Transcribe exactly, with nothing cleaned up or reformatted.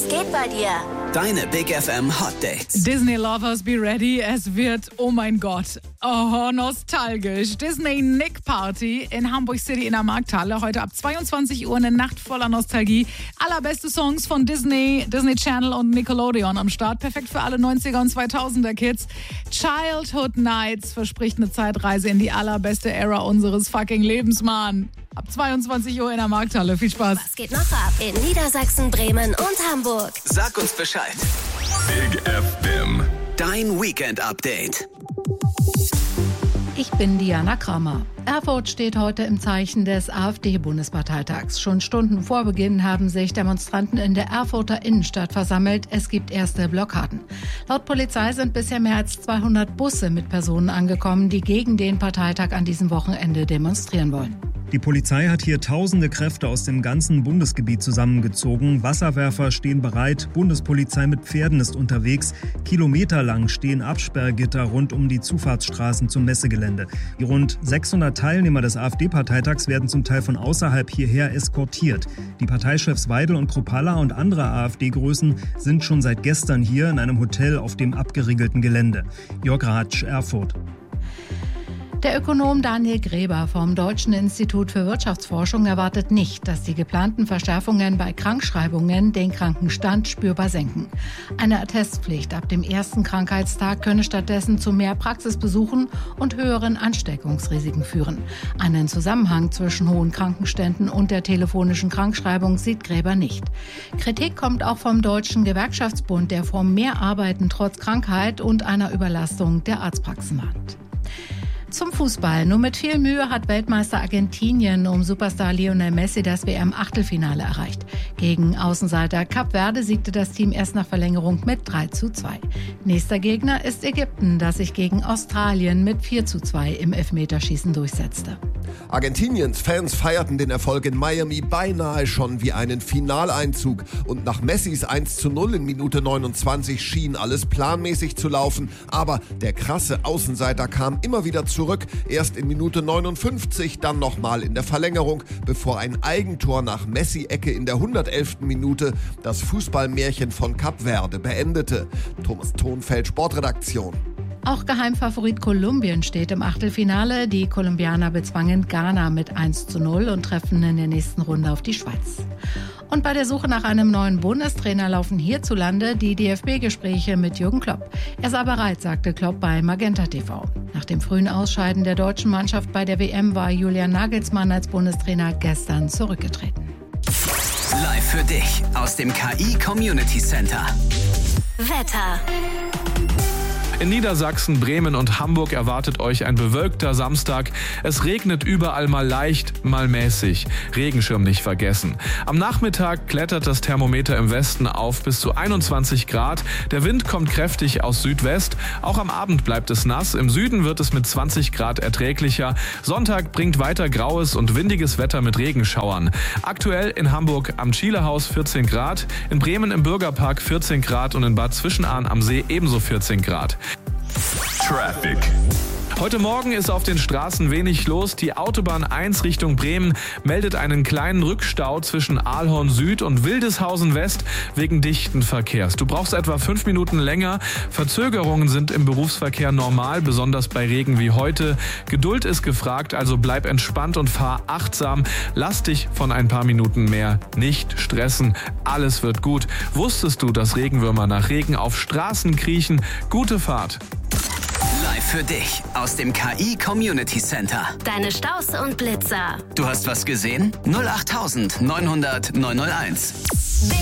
Was geht bei dir? Deine Big F M Hot Dates. Disney Lovers, be ready. Es wird, oh mein Gott, oh, nostalgisch. Disney Nick Party in Hamburg City in der Markthalle. Heute ab zweiundzwanzig Uhr eine Nacht voller Nostalgie. Allerbeste Songs von Disney, Disney Channel und Nickelodeon am Start. Perfekt für alle neunziger und zweitausender Kids. Childhood Nights verspricht eine Zeitreise in die allerbeste Ära unseres fucking Lebens, Mann. Ab zweiundzwanzig Uhr in der Markthalle. Viel Spaß. Was geht noch ab in Niedersachsen, Bremen und Hamburg? Sag uns Bescheid. Big F M. Dein Weekend Update. Ich bin Diana Kramer. Erfurt steht heute im Zeichen des AfD-Bundesparteitags. Schon Stunden vor Beginn haben sich Demonstranten in der Erfurter Innenstadt versammelt. Es gibt erste Blockaden. Laut Polizei sind bisher mehr als zweihundert Busse mit Personen angekommen, die gegen den Parteitag an diesem Wochenende demonstrieren wollen. Die Polizei hat hier tausende Kräfte aus dem ganzen Bundesgebiet zusammengezogen. Wasserwerfer stehen bereit, Bundespolizei mit Pferden ist unterwegs. Kilometerlang stehen Absperrgitter rund um die Zufahrtsstraßen zum Messegelände. Die rund sechshundert Teilnehmer des AfD-Parteitags werden zum Teil von außerhalb hierher eskortiert. Die Parteichefs Weidel und Kruppalla und andere AfD-Größen sind schon seit gestern hier in einem Hotel auf dem abgeriegelten Gelände. Jörg Ratsch, Erfurt. Der Ökonom Daniel Gräber vom Deutschen Institut für Wirtschaftsforschung erwartet nicht, dass die geplanten Verschärfungen bei Krankschreibungen den Krankenstand spürbar senken. Eine Attestpflicht ab dem ersten Krankheitstag könne stattdessen zu mehr Praxisbesuchen und höheren Ansteckungsrisiken führen. Einen Zusammenhang zwischen hohen Krankenständen und der telefonischen Krankschreibung sieht Gräber nicht. Kritik kommt auch vom Deutschen Gewerkschaftsbund, der vor mehr Arbeiten trotz Krankheit und einer Überlastung der Arztpraxen warnt. Zum Fußball. Nur mit viel Mühe hat Weltmeister Argentinien um Superstar Lionel Messi das W M-Achtelfinale erreicht. Gegen Außenseiter Kap Verde siegte das Team erst nach Verlängerung mit drei zu zwei. Nächster Gegner ist Ägypten, das sich gegen Australien mit vier zu zwei im Elfmeterschießen durchsetzte. Argentiniens Fans feierten den Erfolg in Miami beinahe schon wie einen Finaleinzug. Und nach Messis eins zu null in Minute neunundzwanzig schien alles planmäßig zu laufen. Aber der krasse Außenseiter kam immer wieder zurück. Erst in Minute neunundfünfzig, dann nochmal in der Verlängerung, bevor ein Eigentor nach Messi-Ecke in der hundertelften Minute das Fußballmärchen von Kap Verde beendete. Thomas Thonfeld, Sportredaktion. Auch Geheimfavorit Kolumbien steht im Achtelfinale. Die Kolumbianer bezwangen Ghana mit eins zu null und treffen in der nächsten Runde auf die Schweiz. Und bei der Suche nach einem neuen Bundestrainer laufen hierzulande die D F B-Gespräche mit Jürgen Klopp. Er sei bereit, sagte Klopp bei Magenta T V. Nach dem frühen Ausscheiden der deutschen Mannschaft bei der W M war Julian Nagelsmann als Bundestrainer gestern zurückgetreten. Live für dich aus dem K I Community Center. Wetter. In Niedersachsen, Bremen und Hamburg erwartet euch ein bewölkter Samstag. Es regnet überall mal leicht, mal mäßig. Regenschirm nicht vergessen. Am Nachmittag klettert das Thermometer im Westen auf bis zu einundzwanzig Grad. Der Wind kommt kräftig aus Südwest. Auch am Abend bleibt es nass. Im Süden wird es mit zwanzig Grad erträglicher. Sonntag bringt weiter graues und windiges Wetter mit Regenschauern. Aktuell in Hamburg am Schielehaus vierzehn Grad, in Bremen im Bürgerpark vierzehn Grad und in Bad Zwischenahn am See ebenso vierzehn Grad. Traffic. Heute Morgen ist auf den Straßen wenig los. Die Autobahn eins Richtung Bremen meldet einen kleinen Rückstau zwischen Aalhorn Süd und Wildeshausen West wegen dichten Verkehrs. Du brauchst etwa fünf Minuten länger. Verzögerungen sind im Berufsverkehr normal, besonders bei Regen wie heute. Geduld ist gefragt, also bleib entspannt und fahr achtsam. Lass dich von ein paar Minuten mehr nicht stressen. Alles wird gut. Wusstest du, dass Regenwürmer nach Regen auf Straßen kriechen? Gute Fahrt. Live für dich aus dem K I Community Center. Deine Staus und Blitzer. Du hast was gesehen? null acht neun null null neun null eins.